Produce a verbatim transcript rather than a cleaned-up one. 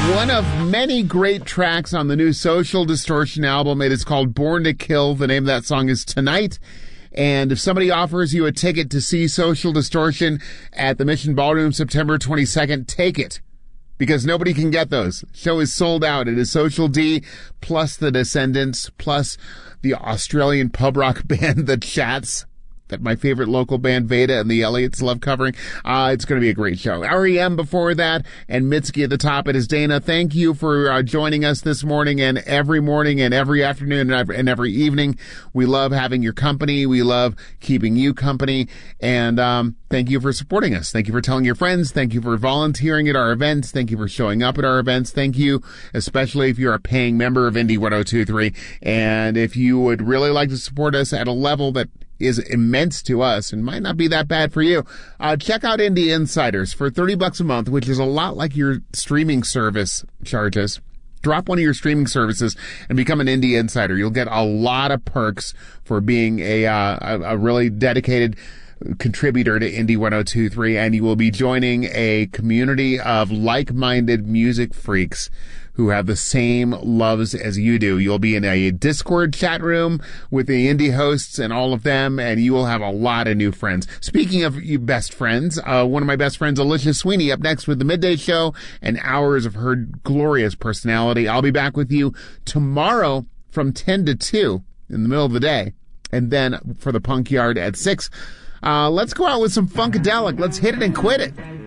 One of many great tracks on the new Social Distortion album. It is called Born to Kill. The name of that song is Tonight. And if somebody offers you a ticket to see Social Distortion at the Mission Ballroom September twenty-second, take it. Because nobody can get those. Show is sold out. It is Social D plus the Descendants plus the Australian pub rock band The Chats that my favorite local band Veda and the Elliots love covering. Uh, it's going to be a great show. R E M before that and Mitski at the top. It is Dana. Thank you for uh, joining us this morning and every morning and every afternoon and every, and every evening. We love having your company. We love keeping you company. And um, thank you for supporting us. Thank you for telling your friends. Thank you for volunteering at our events. Thank you for showing up at our events. Thank you, especially if you're a paying member of Indie one oh two point three. And if you would really like to support us at a level that is immense to us and might not be that bad for you, uh, check out Indie Insiders for thirty bucks a month, which is a lot like your streaming service charges. Drop one of your streaming services and become an Indie Insider. You'll get a lot of perks for being a, uh, a, a really dedicated contributor to Indie one oh two point three, and you will be joining a community of like-minded music freaks who have the same loves as you do. You'll be in a Discord chat room with the indie hosts and all of them, and you will have a lot of new friends. Speaking of you best friends, uh, one of my best friends, Alicia Sweeney, up next with the Midday Show and hours of her glorious personality. I'll be back with you tomorrow from ten to two in the middle of the day, and then for the Punk Yard at six. Uh, let's go out with some Funkadelic. Let's hit it and quit it.